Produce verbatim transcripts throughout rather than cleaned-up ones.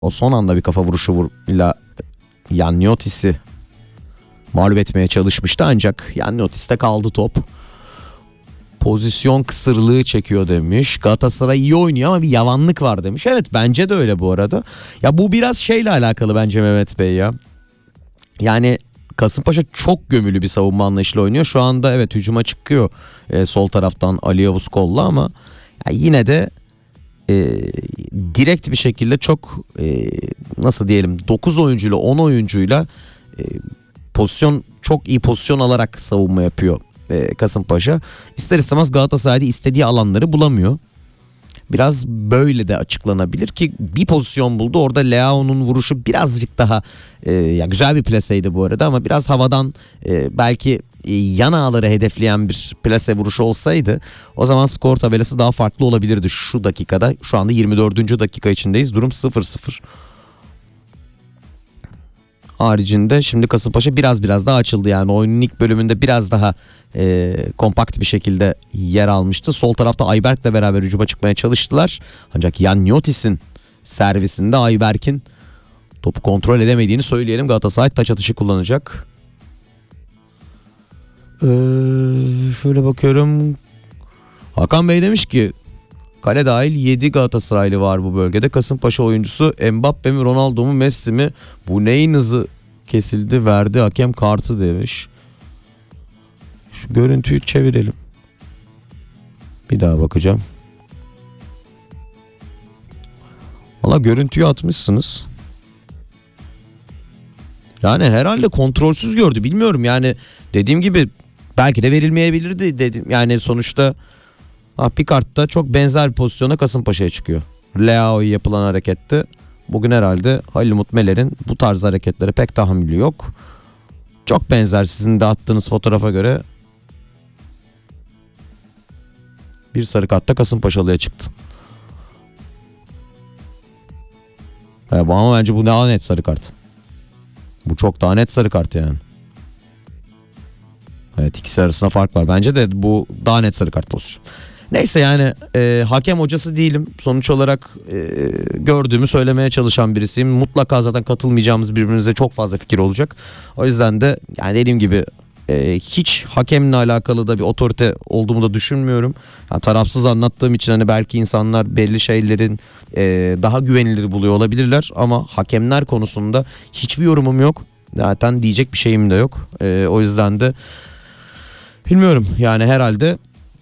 O son anda bir kafa vuruşuyla Yanniotis'i mağlup etmeye çalışmıştı ancak Yanniotis'te kaldı top. Pozisyon kısırlığı çekiyor demiş. Galatasaray iyi oynuyor ama bir yavanlık var demiş. Evet, bence de öyle bu arada. Ya bu biraz şeyle alakalı bence Mehmet Bey ya. Yani Kasımpaşa çok gömülü bir savunma anlayışıyla oynuyor. Şu anda evet hücuma çıkıyor e, sol taraftan Ali Yavuz Kol'la ama ya yine de e, direkt bir şekilde çok e, nasıl diyelim dokuz oyuncuyla on oyuncuyla e, pozisyon çok iyi pozisyon alarak savunma yapıyor e, Kasımpaşa. İster istemez Galatasaray'da istediği alanları bulamıyor. Biraz böyle de açıklanabilir ki bir pozisyon buldu. Orada Leao'nun vuruşu birazcık daha e, ya güzel bir plaseydi bu arada ama biraz havadan e, belki e, yan ağları hedefleyen bir plase vuruşu olsaydı o zaman skor tabelası daha farklı olabilirdi şu dakikada. Şu anda yirmi dördüncü dakika içindeyiz. Durum sıfır sıfır. Haricinde şimdi Kasımpaşa biraz biraz daha açıldı, yani oyunun ilk bölümünde biraz daha e, kompakt bir şekilde yer almıştı. Sol tarafta Ayberk'le beraber hücuma çıkmaya çalıştılar. Ancak Yanniotis'in servisinde Ayberk'in topu kontrol edemediğini söyleyelim. Galatasaray taç atışı kullanacak. Ee, şöyle bakıyorum. Hakan Bey demiş ki kale dahil yedi Galatasaraylı var bu bölgede. Kasımpaşa oyuncusu Mbappe mi, Ronaldo mu, Messi mi? Bu neyin hızı kesildi, verdi hakem kartı demiş. Şu görüntüyü çevirelim. Bir daha bakacağım. Valla görüntüyü atmışsınız. Yani herhalde kontrolsüz gördü, bilmiyorum yani, dediğim gibi belki de verilmeyebilirdi dedim. Yani sonuçta ha, Picard'da çok benzer bir pozisyona Kasımpaşa'ya çıkıyor. Leao'ya yapılan harekette bugün herhalde Halil Umut Meler'in bu tarz hareketlere pek tahammülü yok. Çok benzer sizin de attığınız fotoğrafa göre. Bir sarı kartla Kasımpaşalı'ya çıktı. Evet, ama bence bu daha net sarı kart. Bu çok daha net sarı kart yani. Evet, ikisi arasında fark var. Bence de bu daha net sarı kart pozisyonu. Neyse yani e, hakem hocası değilim. Sonuç olarak e, gördüğümü söylemeye çalışan birisiyim. Mutlaka zaten katılmayacağımız birbirimize çok fazla fikir olacak. O yüzden de yani dediğim gibi e, hiç hakemle alakalı da bir otorite olduğumu da düşünmüyorum. Yani tarafsız anlattığım için hani belki insanlar belli şeylerin e, daha güvenilir buluyor olabilirler. Ama hakemler konusunda hiçbir yorumum yok. Zaten diyecek bir şeyim de yok. E, o yüzden de bilmiyorum yani, herhalde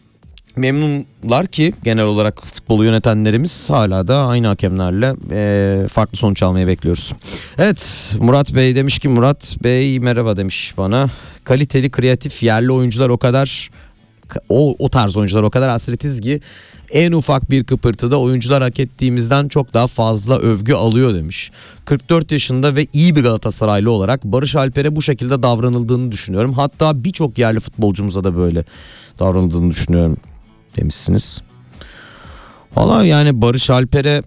memnunlar ki genel olarak futbolu yönetenlerimiz hala da aynı hakemlerle e, farklı sonuç almayı bekliyoruz. Evet, Murat Bey demiş ki, Murat Bey merhaba demiş bana. Kaliteli, kreatif yerli oyuncular o kadar o, o tarz oyuncular o kadar hasretiz ki en ufak bir kıpırtıda oyuncular hak ettiğimizden çok daha fazla övgü alıyor demiş. kırk dört yaşında ve iyi bir Galatasaraylı olarak Barış Alper'e bu şekilde davranıldığını düşünüyorum. Hatta birçok yerli futbolcumuza da böyle davranıldığını düşünüyorum demişsiniz. Valla yani Barış Alper'e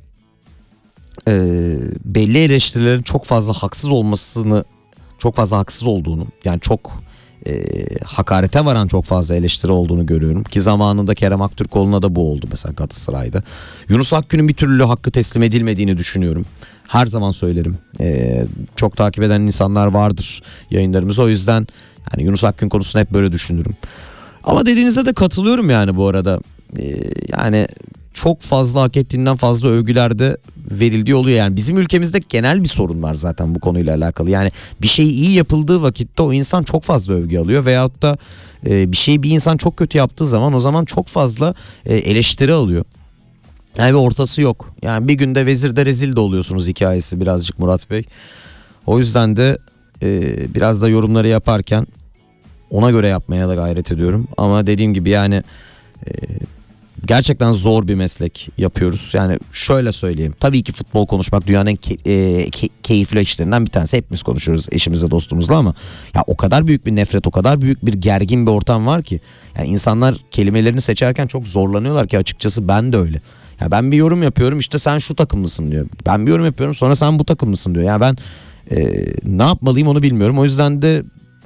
e, belli eleştirilerin çok fazla haksız olmasını, çok fazla haksız olduğunu, yani çok e, hakarete varan çok fazla eleştiri olduğunu görüyorum. Ki zamanında Kerem Aktürkoğlu'na da bu oldu mesela Galatasaray'da. Yunus Akgün'ün bir türlü hakkı teslim edilmediğini düşünüyorum. Her zaman söylerim. E, çok takip eden insanlar vardır yayınlarımız. O yüzden yani Yunus Akgün konusunda hep böyle düşünürüm. Ama dediğinize de katılıyorum yani bu arada. Ee, yani çok fazla hak ettiğinden fazla övgüler de verildiği oluyor. Yani bizim ülkemizde genel bir sorun var zaten bu konuyla alakalı. Yani bir şey iyi yapıldığı vakitte o insan çok fazla övgü alıyor. Veyahut da e, bir şeyi bir insan çok kötü yaptığı zaman o zaman çok fazla e, eleştiri alıyor. Yani bir ortası yok. Yani bir günde vezirde rezil de oluyorsunuz hikayesi birazcık Murat Bey. O yüzden de e, biraz da yorumları yaparken ona göre yapmaya da gayret ediyorum. Ama dediğim gibi yani e, gerçekten zor bir meslek yapıyoruz. Yani şöyle söyleyeyim. Tabii ki futbol konuşmak dünyanın en ke- e, ke- keyifli işlerinden bir tanesi. Hepimiz konuşuyoruz eşimizle, dostumuzla ama ya o kadar büyük bir nefret, o kadar büyük bir gergin bir ortam var ki. Yani insanlar kelimelerini seçerken çok zorlanıyorlar ki, açıkçası ben de öyle. Ya ben bir yorum yapıyorum, işte sen şu takımlısın diyor. Ben bir yorum yapıyorum, sonra sen bu takımlısın diyor. Ya ben e, ne yapmalıyım onu bilmiyorum. O yüzden de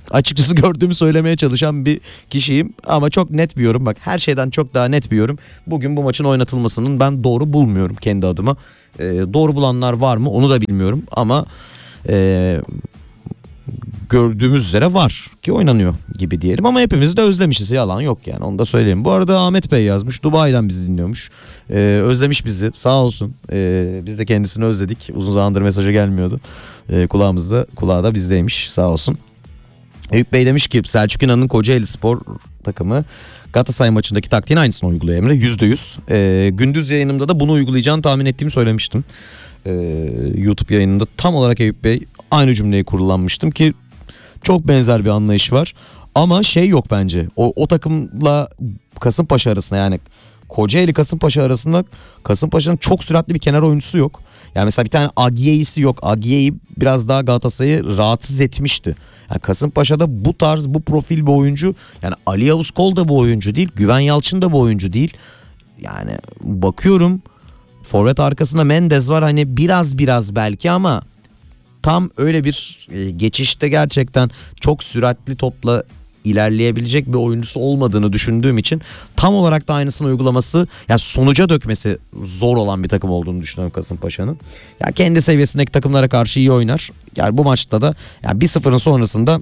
Açıkçası gördüğümü söylemeye çalışan bir kişiyim ama çok net bir yorum. Bak, her şeyden çok daha net bir yorum. Bugün bu maçın oynatılmasının ben doğru bulmuyorum kendi adıma. Ee, doğru bulanlar var mı onu da bilmiyorum ama e, gördüğümüz üzere var ki oynanıyor gibi diyelim ama hepimiz de özlemişiz, yalan yok yani, onu da söyleyeyim. Bu arada Ahmet Bey yazmış, Dubai'den bizi dinliyormuş, ee, özlemiş bizi, sağ olsun. Ee, biz de kendisini özledik, uzun zamandır mesajı gelmiyordu, ee, kulağımızda, kulağı da bizdeymiş, sağ olsun. Eyüp Bey demiş ki Selçuk İnan'ın Kocaeli Spor takımı Galatasaray maçındaki taktiğin aynısını uyguluyor Emre, yüzde yüz. Ee, gündüz yayınımda da bunu uygulayacağını tahmin ettiğimi söylemiştim. Ee, YouTube yayınında tam olarak Eyüp Bey aynı cümleyi kullanmıştım ki çok benzer bir anlayış var. Ama şey yok bence. O, o takımla Kasımpaşa arasında, yani Kocaeli Kasımpaşa arasında, Kasımpaşa'nın çok süratli bir kenar oyuncusu yok. Yani mesela bir tane Agiye'si yok. Agiye'yi biraz daha Galatasaray'ı rahatsız etmişti. Yani Kasımpaşa'da bu tarz, bu profil bir oyuncu. Yani Ali Yavuz Kol da bu oyuncu değil. Güven Yalçın da bu oyuncu değil. Yani bakıyorum, forvet arkasında Mendes var, hani biraz biraz belki ama tam öyle bir e, geçişte gerçekten çok süratli topla ilerleyebilecek bir oyuncusu olmadığını düşündüğüm için tam olarak da aynısını uygulaması, yani sonuca dökmesi zor olan bir takım olduğunu düşünüyorum Kasımpaşa'nın. Yani kendi seviyesindeki takımlara karşı iyi oynar. Yani bu maçta da yani bir sıfırın sonrasında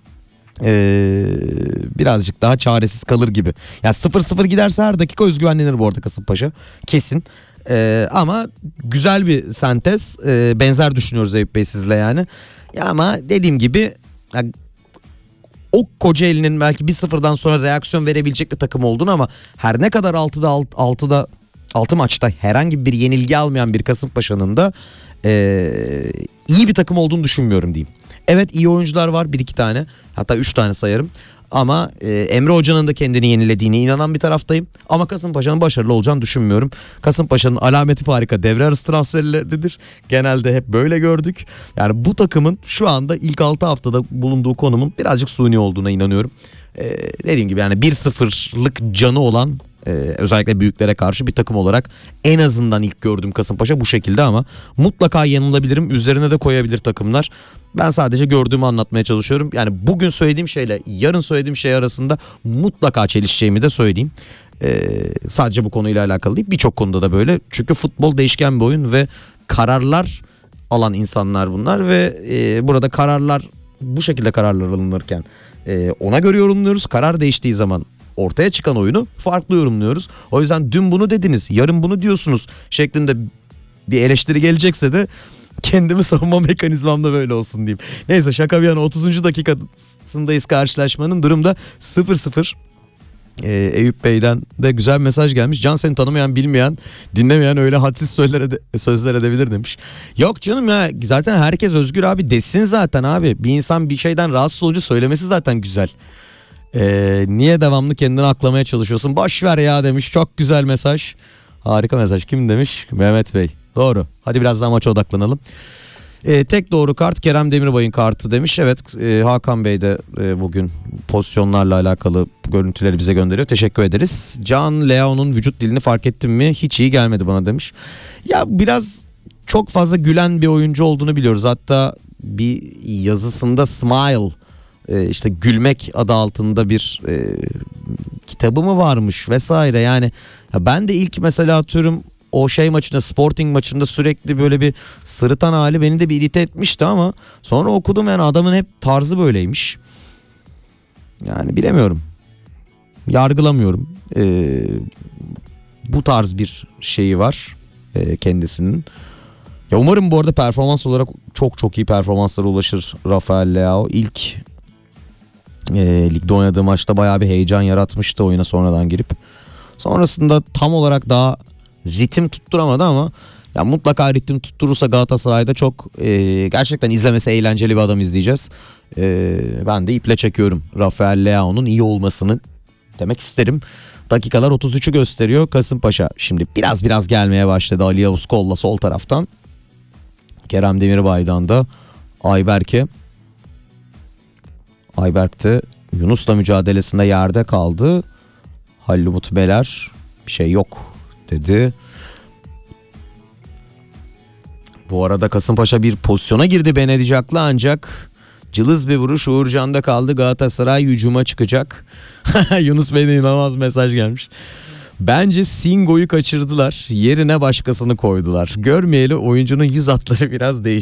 Ee, birazcık daha çaresiz kalır gibi. Yani sıfır sıfır giderse her dakika özgüvenlenir bu arada Kasımpaşa, kesin. Ee, ama güzel bir sentez. Ee, benzer düşünüyoruz Eyüp Bey sizle yani. Ya ama dediğim gibi yani o Kocaeli'nin belki bir sıfırdan sonra reaksiyon verebilecek bir takım olduğunu, ama her ne kadar altıda altıda altı maçta herhangi bir yenilgi almayan bir Kasımpaşa'nın da ee, iyi bir takım olduğunu düşünmüyorum diyeyim. Evet, iyi oyuncular var, bir iki tane, hatta üç tane sayarım. Ama e, Emre Hoca'nın da kendini yenilediğine inanan bir taraftayım. Ama Kasımpaşa'nın başarılı olacağını düşünmüyorum. Kasımpaşa'nın alameti farika devre arası transferleridir. Genelde hep böyle gördük. Yani bu takımın şu anda ilk altı haftada bulunduğu konumun birazcık suni olduğuna inanıyorum. E, dediğim gibi yani bir sıfırlık canı olan, Ee, özellikle büyüklere karşı bir takım olarak en azından ilk gördüğüm Kasımpaşa bu şekilde, ama mutlaka yanılabilirim, üzerine de koyabilir takımlar. Ben sadece gördüğümü anlatmaya çalışıyorum. Yani bugün söylediğim şeyle yarın söylediğim şey arasında mutlaka çelişeceğimi de söyleyeyim. Ee, sadece bu konuyla alakalı değil, birçok konuda da böyle. Çünkü futbol değişken bir oyun ve kararlar alan insanlar bunlar ve e, burada kararlar, bu şekilde kararlar alınırken e, ona göre yorumluyoruz. Karar değiştiği zaman ortaya çıkan oyunu farklı yorumluyoruz. O yüzden dün bunu dediniz, yarın bunu diyorsunuz şeklinde bir eleştiri gelecekse de kendimi savunma mekanizmamda böyle olsun diyeyim. Neyse, şaka bir yana, otuzuncu dakikasındayız karşılaşmanın, durumda sıfır sıfır. Ee, Eyüp Bey'den de güzel bir mesaj gelmiş. Can, seni tanımayan, bilmeyen, dinlemeyen öyle hadsiz sözler, ede- sözler edebilir demiş. Yok canım ya, zaten herkes özgür abi, desin zaten abi. Bir insan bir şeyden rahatsız olucu söylemesi zaten güzel. Ee, niye devamlı kendini aklamaya çalışıyorsun? Boş ver ya demiş. Çok güzel mesaj. Harika mesaj. Kim demiş? Mehmet Bey. Doğru. Hadi biraz daha maça odaklanalım. Ee, tek doğru kart Kerem Demirbay'ın kartı demiş. Evet, e, Hakan Bey de e, bugün pozisyonlarla alakalı görüntüleri bize gönderiyor. Teşekkür ederiz. Can Leao'nun vücut dilini fark ettin mi? Hiç iyi gelmedi bana demiş. Ya biraz çok fazla gülen bir oyuncu olduğunu biliyoruz. Hatta bir yazısında Smile, işte gülmek adı altında bir e, kitabı mı varmış vesaire. Yani ya ben de ilk mesela atıyorum o şey maçında, Sporting maçında sürekli böyle bir sırıtan hali beni de bir irite etmişti, ama sonra okudum yani adamın hep tarzı böyleymiş. Yani bilemiyorum, yargılamıyorum. Ee, bu tarz bir şeyi var e, kendisinin. Ya umarım bu arada performans olarak çok çok iyi performanslara ulaşır Rafael Leao. İlk E, ligde oynadığı maçta bayağı bir heyecan yaratmıştı oyuna sonradan girip. Sonrasında tam olarak daha ritim tutturamadı, ama ya mutlaka ritim tutturursa Galatasaray'da çok e, gerçekten izlemesi eğlenceli bir adam izleyeceğiz. E, ben de iple çekiyorum Rafael Leao'nun iyi olmasını demek isterim. Dakikalar otuz üçü gösteriyor. Kasımpaşa şimdi biraz biraz gelmeye başladı. Ali Yavuz Kol'la sol taraftan. Kerem Demirbay'dan da Ayberk'e. Ayberk de Yunus'la mücadelesinde yerde kaldı. Halil Umut Beler bir şey yok dedi. Bu arada Kasımpaşa bir pozisyona girdi Benedict Aklı, ancak Cılız bir vuruş Uğurcan'da kaldı. Galatasaray hücuma çıkacak. Yunus Bey'den inanılmaz mesaj gelmiş. Bence Singo'yu kaçırdılar. Yerine başkasını koydular. Görmeyeli oyuncunun yüz hatları biraz değişti.